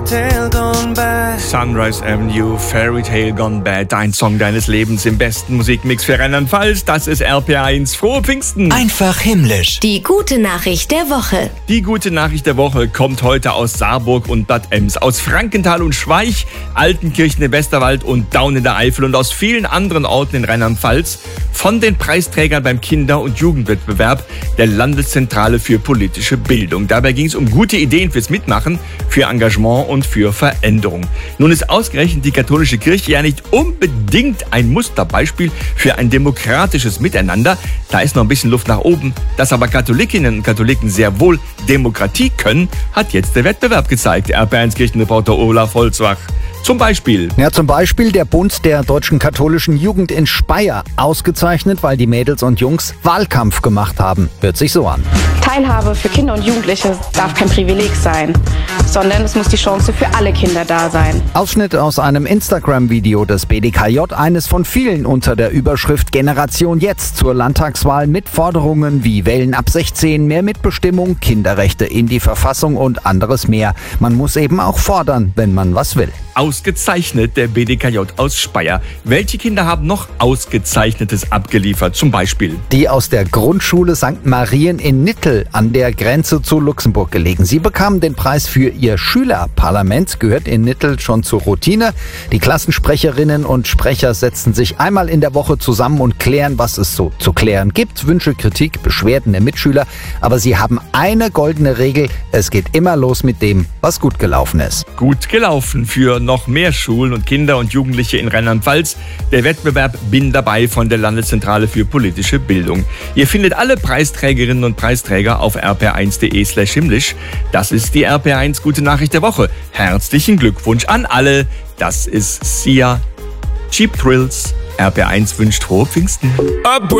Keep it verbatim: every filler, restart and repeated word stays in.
Sunrise Avenue, Fairy Tale Gone Bad, ein Song deines Lebens im besten Musikmix für Rheinland-Pfalz. Das ist R P R eins. Frohe Pfingsten! Einfach himmlisch. Die gute Nachricht der Woche. Die gute Nachricht der Woche kommt heute aus Saarburg und Bad Ems, aus Frankenthal und Schweich, Altenkirchen im Westerwald und Daun in der Eifel und aus vielen anderen Orten in Rheinland-Pfalz von den Preisträgern beim Kinder- und Jugendwettbewerb der Landeszentrale für politische Bildung. Dabei ging es um gute Ideen fürs Mitmachen, für Engagement und für Veränderung. Nun ist ausgerechnet die katholische Kirche ja nicht unbedingt ein Musterbeispiel für ein demokratisches Miteinander. Da ist noch ein bisschen Luft nach oben. Dass aber Katholikinnen und Katholiken sehr wohl Demokratie können, hat jetzt der Wettbewerb gezeigt. R P R eins Kirchenreporter Olaf Holzwach. Zum Beispiel. Ja, zum Beispiel der Bund der deutschen katholischen Jugend in Speyer. Ausgezeichnet, weil die Mädels und Jungs Wahlkampf gemacht haben. Hört sich so an. Teilhabe für Kinder und Jugendliche darf kein Privileg sein, sondern es muss die Chance für alle Kinder da sein. Ausschnitt aus einem Instagram-Video des B D K J, eines von vielen unter der Überschrift Generation Jetzt zur Landtagswahl mit Forderungen wie Wählen ab sechzehn, mehr Mitbestimmung, Kinderrechte in die Verfassung und anderes mehr. Man muss eben auch fordern, wenn man was will. Ausgezeichnet, der B D K J aus Speyer. Welche Kinder haben noch Ausgezeichnetes abgeliefert? Zum Beispiel die aus der Grundschule Sankt Marien in Nittel an der Grenze zu Luxemburg gelegen. Sie bekamen den Preis für ihr Schülerparlament, gehört in Nittel schon zur Routine. Die Klassensprecherinnen und Sprecher setzen sich einmal in der Woche zusammen und klären, was es so zu klären gibt. Wünsche, Kritik, Beschwerden der Mitschüler. Aber sie haben eine goldene Regel. Es geht immer los mit dem, was gut gelaufen ist. Gut gelaufen für noch mehr Schulen und Kinder und Jugendliche in Rheinland-Pfalz. Der Wettbewerb Bin dabei von der Landeszentrale für politische Bildung. Ihr findet alle Preisträgerinnen und Preisträger auf r p r eins punkt d e slash himmlisch. Das ist die R P R eins Gute Nachricht der Woche. Herzlichen Glückwunsch an alle. Das ist Sia, Cheap Thrills. R P R eins wünscht frohe Pfingsten.